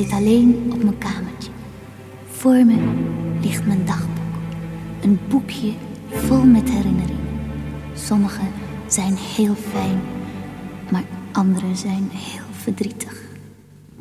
zit alleen op mijn kamertje. Voor me ligt mijn dagboek. Een boekje vol met herinneringen. Sommige zijn heel fijn, maar andere zijn heel verdrietig.